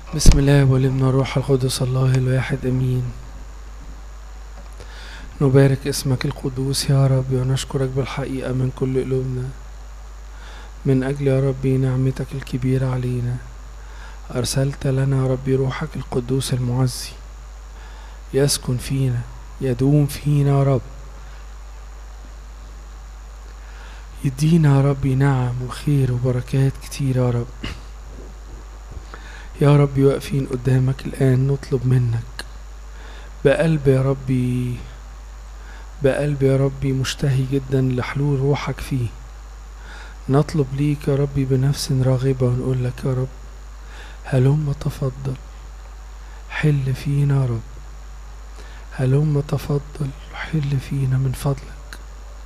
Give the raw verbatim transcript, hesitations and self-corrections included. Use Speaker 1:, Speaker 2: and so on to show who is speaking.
Speaker 1: بسم الله والابن والروح القدس الله الواحد امين. نبارك اسمك القدوس يا رب ونشكرك بالحقيقة من كل قلوبنا من اجل يا ربي نعمتك الكبيرة علينا. ارسلت لنا يا ربي روحك القدوس المعزي يسكن فينا يدوم فينا يا رب، يدينا يا ربي نعم وخير وبركات كتير يا رب. يا ربي واقفين قدامك الآن نطلب منك بقلب يا ربي بقلب يا ربي مشتهي جدا لحلول روحك فيه. نطلب ليك يا ربي بنفس راغبة ونقول لك يا رب هلم تفضل حل فينا يا رب، هلم تفضل حل فينا من فضلك.